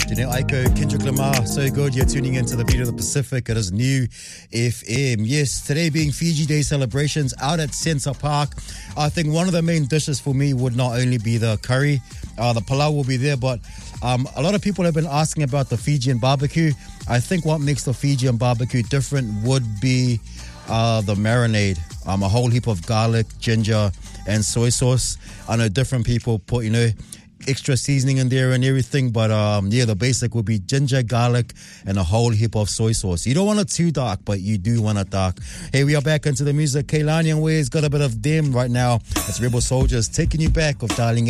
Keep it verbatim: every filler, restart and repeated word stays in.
Janelle Aiko, Kendrick Lamar, so good. You're tuning into the Beat of the Pacific. It is New F M. Yes, today being Fiji Day celebrations out at Centre Park. I think one of the main dishes for me would not only be the curry, uh, the palau will be there, but um, a lot of people have been asking about the Fijian barbecue. I think what makes the Fijian barbecue different would be uh, the marinade. Um, a whole heap of garlic, ginger, and soy sauce. I know different people put, you know, extra seasoning in there and everything, but um yeah, the basic would be ginger, garlic, and a whole heap of soy sauce. You don't want it too dark, but you do want it dark. Hey, we are back into the music. Kehlani and Ways got a bit of them right now. It's Rebel Soldiers taking you back of Darling